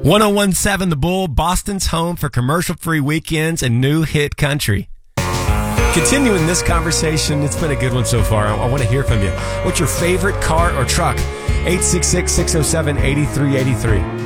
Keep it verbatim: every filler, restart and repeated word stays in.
ten seventeen The Bull, Boston's home for commercial-free weekends and new hit country. Continuing this conversation, it's been a good one so far. I, I want to hear from you. What's your favorite car or truck? eight six six, six oh seven, eight three eight three.